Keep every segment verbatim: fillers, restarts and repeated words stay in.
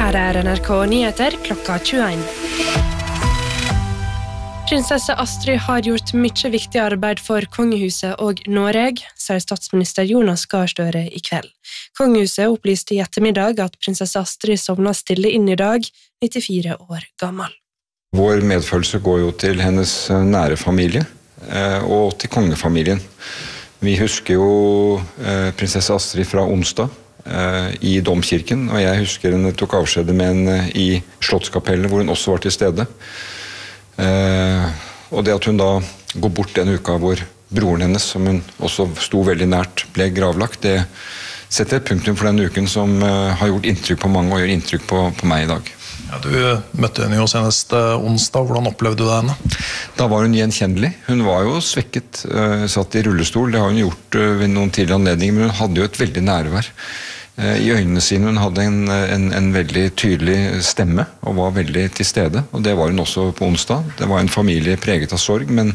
Her er N R K Nyheter klokka tjueen. Prinsesse Astrid har gjort mye viktig arbeid for kongehuset og Norge, sier statsminister Jonas Gahr Støre i kveld. Kongehuset opplyste i ettermiddag at prinsesse Astrid sovna stille inn i dag, nittifire år gammel. Vår medfølelse går jo til hennes nære familie og til kongefamilien. Vi husker jo prinsesse Astrid fra onsdag i Domkirken, og jeg husker henne tok avskjed med henne i Slottskapellet, hvor hun også var til stede. Og det at hun da går bort den uka hvor broren hennes, som hun også sto veldig nært, ble gravlagt, det setter et punktum for den uken som har gjort inntrykk på mange og gjør inntrykk på, på meg i dag. Ja, du møtte henne jo senest onsdag. Hvordan opplevde du det henne? Da var hun gjenkjennelig. Hun var jo svekket, satt i rullestol. Det har hun gjort ved noen tidligere anledninger, men hun hadde jo et veldig nærvær i øynene sine. Hun hadde en, en, en veldig tydelig stemme og var veldig til stede, og det var hun også på onsdag. Det var en familie preget av sorg, men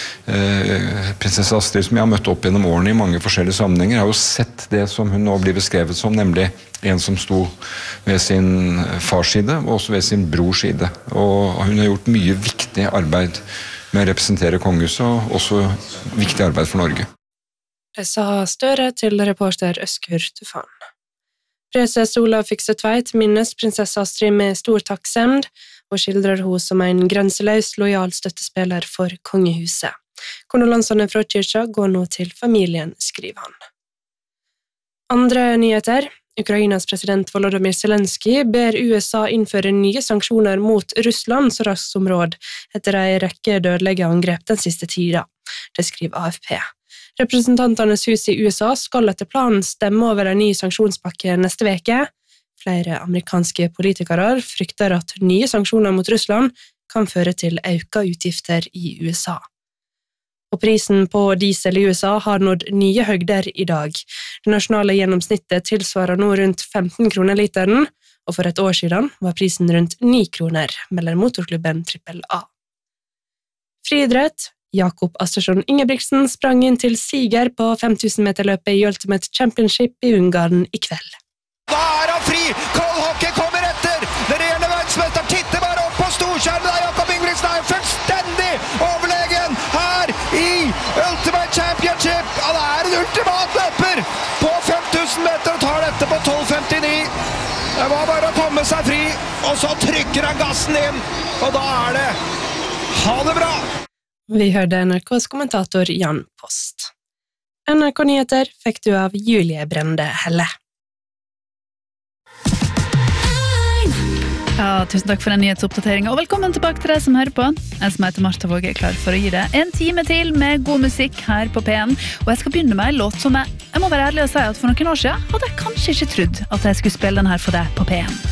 eh, prinsesse Astrid, som jeg har møtt opp gjennom årene i mange forskjellige sammenhenger, har jo sett det som hun nå blir beskrevet som, nemlig en som sto ved sin fars side, og også ved sin brors side. Og hun har gjort mye viktig arbeid med å representere kongehuset, og også viktig arbeid for Norge. Det sa Støre til reporter Øskur Tufan. Prinsesse Olav Fikse Tveit minnes prinsesse Astrid med stor takksemd og skildrer henne som en grenseløs, lojal støttespiller for kongehuset. Kondolansene fra kyrkja går nå til familien, skriver han. Andre nyheter. Ukrainas president Volodymyr Zelensky ber U S A innføre nye sanksjoner mot Russland så raskt som råd etter en rekke dødelige angrep den siste tida. Det skriver A F P. Representantenes hus i U S A skal etter planen stemme over en ny sanksjonspakke neste veke. Flere amerikanske politikere frykter at nye sanksjoner mot Russland kan føre til økte utgifter i U S A. Og prisen på diesel i U S A har nådd nye høgder i dag. Det nasjonale gjennomsnittet tilsvarer nå rundt femten kroner literen, og for et år siden var prisen rundt ni kroner, melder motorklubben Trippel A. Friidrett. Jakob Astersson Ingebrigtsen sprang inn til siger på fem tusen meter løpet i Ultimate Championship i Ungarn i kveld. Da er han fri! Cole Hockey kommer etter! Den regjerende verdensmester titter bare opp på storskjermen der Jakob Ingebrigtsen er fullstendig overlegen her i Ultimate Championship! Han er en ultimat løper på fem tusen meter og tar dette på tolv femtini. Det var bare å komme seg fri, og så trykker han gassen inn, og da er det ha det bra! Vi hørte N R K's kommentator Jan Post. N R K Nyheter fikk du av Julie Brende Helle. Ja, tusen takk for den nyhetsoppdateringen, og velkommen tilbake til deg som hører på. Jeg som heter Martha Våge er klar for å gi deg en time til med god musikk her på P N. Og jeg skal begynne med en låt som jeg, jeg må være ærlig og si at for noen år siden hadde jeg kanskje ikke trodd at jeg skulle spille den her for deg på P N.